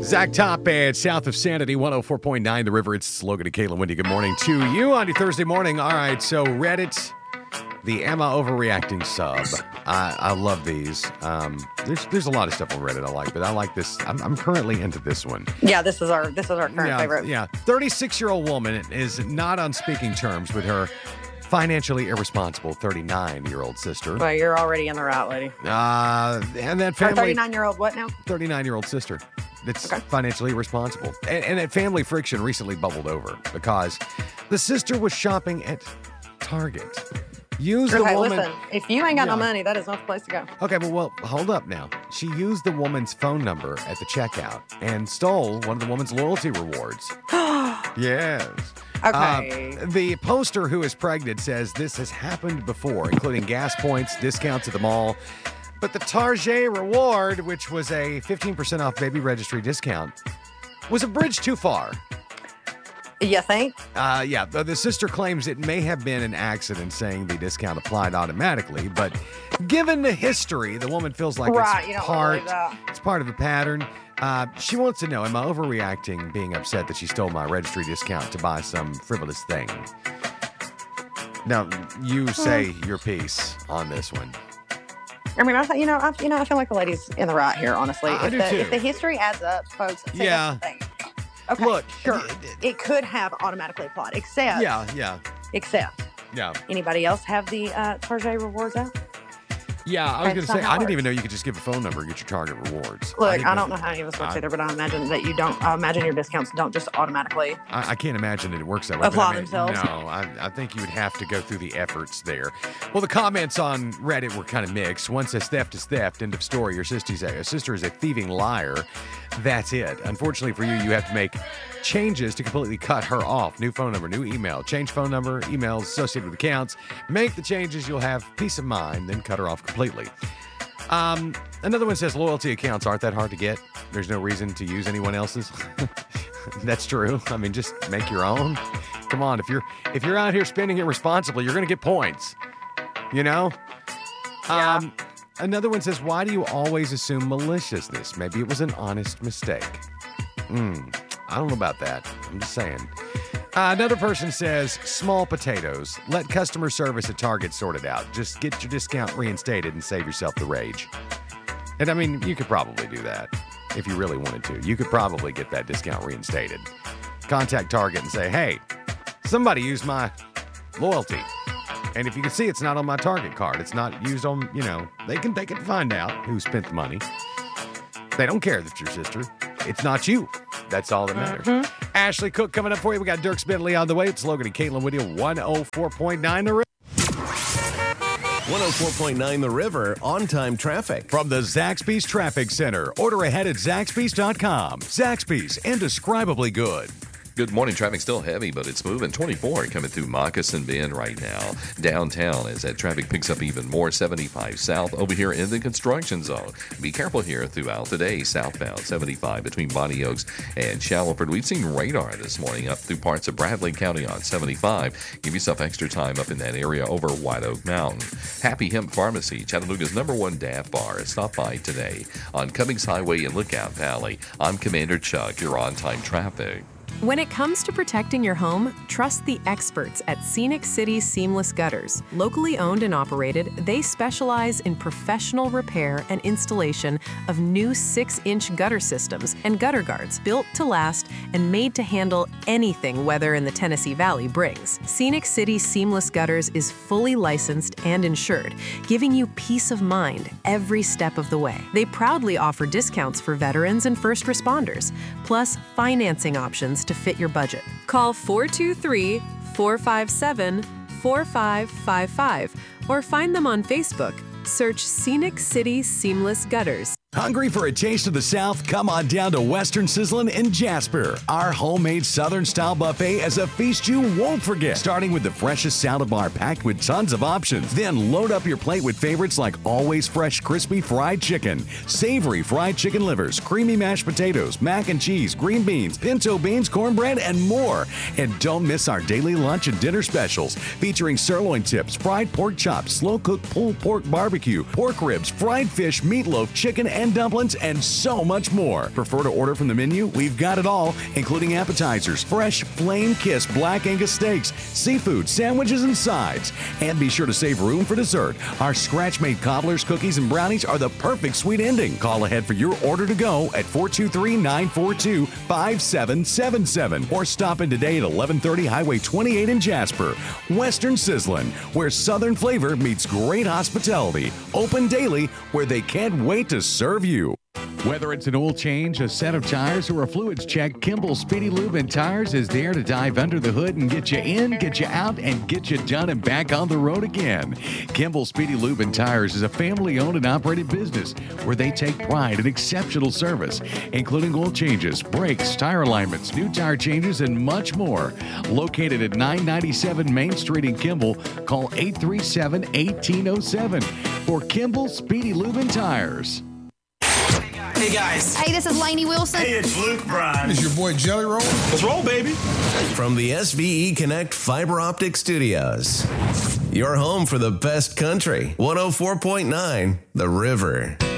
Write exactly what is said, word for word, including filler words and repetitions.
Zach Top and South of Sanity, one oh four point nine The River. It's Logan and Caitlin Wendy. Good morning to you on your Thursday morning. All right, so Reddit, the Am I Overreacting sub. I, I love these. Um, there's there's a lot of stuff on Reddit I like, but I like this. I'm, I'm currently into this one. Yeah, this is our this is our current yeah, favorite. Yeah, thirty-six-year-old woman is not on speaking terms with her financially irresponsible thirty-nine-year-old sister. Well, you're already in the right, lady. Uh, and that Our family... thirty-nine-year-old what now? thirty-nine-year-old sister that's Okay. financially irresponsible. And, and that family friction recently bubbled over because the sister was shopping at Target. Used the Okay, woman... listen, if you ain't got Yeah. no money, that is not the place to go. Okay, but well, hold up now. She used the woman's phone number at the checkout and stole one of the woman's loyalty rewards. Yes. Okay. Uh, the poster who is pregnant says this has happened before, including gas points, discounts at the mall. But the Target reward, which was a fifteen percent off baby registry discount, was a bridge too far. You think? Uh, yeah, the, the sister claims it may have been an accident, saying the discount applied automatically. But given the history, the woman feels like Right, it's you don't part, believe that. it's part of a pattern. Uh, she wants to know, am I overreacting, being upset that she stole my registry discount to buy some frivolous thing? Now, you say your piece on this one. I mean, I th- you know, I, you know, I feel like the lady's in the right here. Honestly, I if do the, too. if the history adds up, folks. see, Yeah. that's the thing. Okay. Look, sure. y- y- It could have automatically applied, except. Yeah, yeah, Except. yeah. Anybody else have the uh, Target rewards out? Yeah, I was going That's to say, not how I it didn't even works. know you could just give a phone number and get your Target rewards. Look, didn't I don't know how any of this works I- either, but I imagine that you don't. I imagine your discounts don't just automatically. I, I can't imagine that it works that way. but Apply I mean, themselves. No, I, I think you would have to go through the efforts there. Well, the comments on Reddit were kind of mixed. One says theft is theft. End of story. Your sister's a, your sister is a thieving liar. That's it. Unfortunately for you, you have to make changes to completely cut her off. New phone number, new email. Change phone number, emails associated with accounts. Make the changes. You'll have peace of mind. Then cut her off completely. Um, another one says loyalty accounts aren't that hard to get. There's no reason to use anyone else's. That's true. I mean, just make your own. Come on, if you're if you're out here spending it responsibly, you're going to get points. You know? Yeah. Um, another one says, why do you always assume maliciousness? Maybe it was an honest mistake. Hmm. I don't know about that. I'm just saying. Uh, another person says, small potatoes. Let customer service at Target sort it out. Just get your discount reinstated and save yourself the rage. And I mean, you could probably do that if you really wanted to. You could probably get that discount reinstated. Contact Target and say, hey, somebody used my loyalty. And if you can see it's not on my Target card, it's not used on, you know, they can they can find out who spent the money. They don't care if it's your sister. It's not you. That's all that matters. Mm-hmm. Ashley Cook coming up for you. We got Dirk Bentley on the way. It's Logan and Caitlin with you. one oh four point nine The River. one oh four point nine The River, on-time traffic. From the Zaxby's Traffic Center. Order ahead at Zaxby's dot com. Zaxby's, indescribably good. Good morning. Traffic still heavy, but it's moving. twenty-four coming through Moccasin Bend right now. Downtown as that traffic picks up even more. seventy-five south over here in the construction zone. Be careful here throughout the day. Southbound seventy-five between Bonnie Oaks and Shallowford. We've seen radar this morning up through parts of Bradley County on seventy-five. Give yourself extra time up in that area over White Oak Mountain. Happy Hemp Pharmacy, Chattanooga's number one D A F bar. Stop by today on Cummings Highway in Lookout Valley. I'm Commander Chuck. You're on-time traffic. When it comes to protecting your home, trust the experts at Scenic City Seamless Gutters. Locally owned and operated, they specialize in professional repair and installation of new six-inch gutter systems and gutter guards built to last and made to handle anything weather in the Tennessee Valley brings. Scenic City Seamless Gutters is fully licensed and insured, giving you peace of mind every step of the way. They proudly offer discounts for veterans and first responders, plus financing options to fit your budget. Call four two three, four five seven, four five five five or find them on Facebook. Search Scenic City Seamless Gutters. Hungry for a taste of the South? Come on down to Western Sizzlin' in Jasper. Our homemade Southern-style buffet is a feast you won't forget. Starting with the freshest salad bar packed with tons of options. Then load up your plate with favorites like always fresh crispy fried chicken, savory fried chicken livers, creamy mashed potatoes, mac and cheese, green beans, pinto beans, cornbread, and more. And don't miss our daily lunch and dinner specials featuring sirloin tips, fried pork chops, slow-cooked pulled pork barbecue, pork ribs, fried fish, meatloaf, chicken, and dumplings, and so much more. Prefer to order from the menu? We've got it all, including appetizers, fresh flame-kissed black Angus steaks, seafood, sandwiches, and sides. And be sure to save room for dessert. Our scratch-made cobblers, cookies, and brownies are the perfect sweet ending. Call ahead for your order to go at four two three, nine four two, five seven seven seven or stop in today at eleven thirty Highway twenty-eight in Jasper. Western Sizzlin', where Southern flavor meets great hospitality. Open daily, where they can't wait to serve you. Whether it's an oil change, a set of tires, or a fluids check, Kimball Speedy Lube and Tires is there to dive under the hood and get you in, get you out, and get you done and back on the road again. Kimball Speedy Lube and Tires is a family-owned and operated business where they take pride in exceptional service, including oil changes, brakes, tire alignments, new tire changes, and much more. Located at nine ninety-seven Main Street in Kimball, call eight three seven, one eight zero seven for Kimball Speedy Lube and Tires. Hey guys. Hey, this is Lainey Wilson. Hey, it's Luke Bryan. It's your boy Jelly Roll. Let's roll, baby. From the S V E Connect Fiber Optic Studios, your home for the best country. one oh four point nine The River.